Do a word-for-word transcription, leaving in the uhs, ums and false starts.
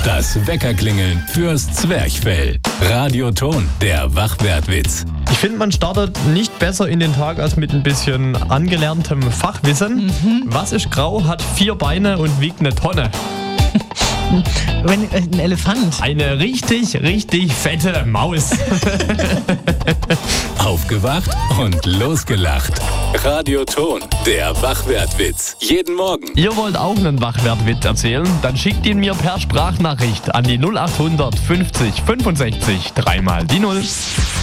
Das Weckerklingeln fürs Zwerchfell. Radioton, der Wachwertwitz. Ich finde, man startet nicht besser in den Tag als mit ein bisschen angelerntem Fachwissen. Mhm. Was ist grau, hat vier Beine und wiegt eine Tonne? Wenn, äh, ein Elefant. Eine richtig, richtig fette Maus. Aufgewacht und losgelacht. Radioton, der Wachwertwitz. Jeden Morgen. Ihr wollt auch einen Wachwertwitz erzählen? Dann schickt ihn mir per Sprachnachricht an die null acht hundert fünfzig fünfundsechzig dreimal die Null.